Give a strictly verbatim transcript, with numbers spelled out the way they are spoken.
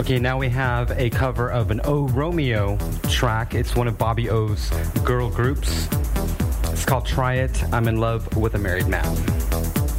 Okay, now we have a cover of an O Romeo track. It's one of Bobby O's girl groups. It's called Try It, I'm in Love with a Married Man.